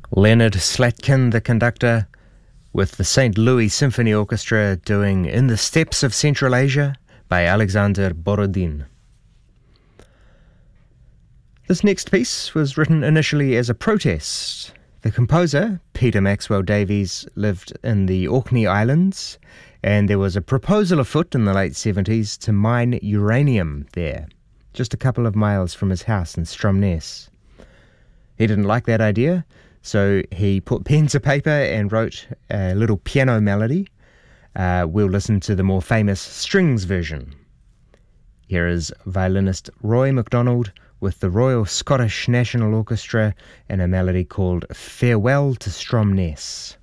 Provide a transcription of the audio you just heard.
Leonard Slatkin, the conductor, with the St. Louis Symphony Orchestra doing In the Steppes of Central Asia by Alexander Borodin. This next piece was written initially as a protest. The composer, Peter Maxwell Davies, lived in the Orkney Islands, and there was a proposal afoot in the late 70s to mine uranium there, just a couple of miles from his house in Stromness. He didn't like that idea, so he put pen to paper and wrote a little piano melody. We'll listen to the more famous strings version. Here is violinist Roy MacDonald with the Royal Scottish National Orchestra and a melody called Farewell to Stromness.